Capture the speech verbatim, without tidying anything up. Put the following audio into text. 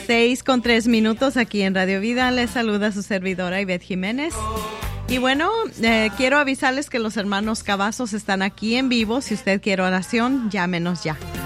Seis con tres minutos aquí en Radio Vida. Les saluda su servidora Ivette Jiménez. Y bueno, eh, quiero avisarles que los hermanos Cavazos están aquí en vivo. Si usted quiere oración, llámenos ya.